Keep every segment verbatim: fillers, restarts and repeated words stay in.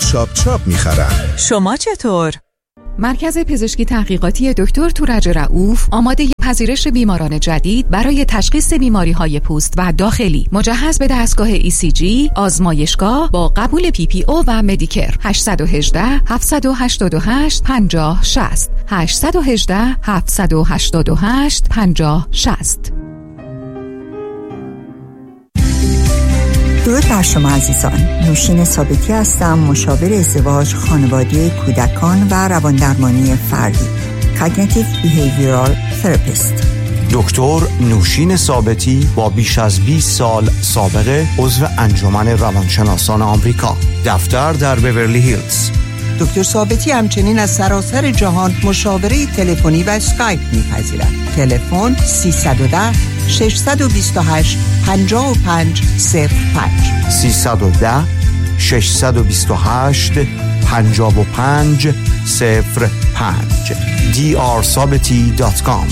شاپ چاپ میخرن. شما چطور؟ مرکز پزشکی تحقیقاتی دکتر تورج رؤوف آماده پذیرش بیماران جدید برای تشخیص بیماری‌های پوست و داخلی، مجهز به دستگاه ای سی جی، آزمایشگاه با قبول پی پی او و مدیکر. هشت یک هشت، هفت هشت هشت، پنج صفر شش صفر هشت یک هشت، هفت هشت هشت، پنج صفر شش صفر. درود بر شما عزیزان. نوشین ثابتی هستم، مشاور ازدواج، خانواده، کودکان و رواندرمانی فردی، کاگنیتیو بیهیویرال تراپیست. دکتر نوشین ثابتی با بیش از بیست سال سابقه، عضو انجمن روانشناسان آمریکا، دفتر در بیورلی هیلز. دکتر ثابتی همچنین از سراسر جهان مشاوره تلفنی و اسکایپ می‌پذیرد. تلفن سیصد و ده، ششصد و بیست و هشت، پنجاه و پنج، صفر پنج سیصد و ده، ششصد و بیست و هشت، پنجاه و پنج، صفر پنج دی آر sabati دات کام.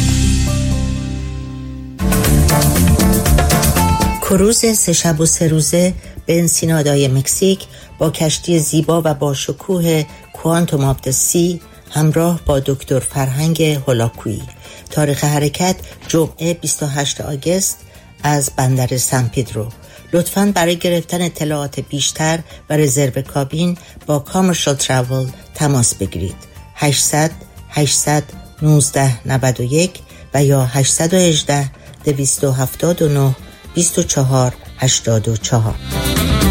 کروز سه شب و سه روزه به انسینادای مکزیک با کشتی زیبا و با شکوه کوانتوم آف د سی همراه با دکتر فرهنگ هولاکویی. تاریخ حرکت جمعه بیست و هشتم آگوست از بندر سن پدرو. لطفاً برای گرفتن اطلاعات بیشتر و رزرو کابین با کامرشال تراول تماس بگیرید. هشتصد، هشتصد، نوزده، نود و یک و یا هشتصد و هجده، دویست و هفتاد و نه، بیست و چهار، هشتاد و چهار.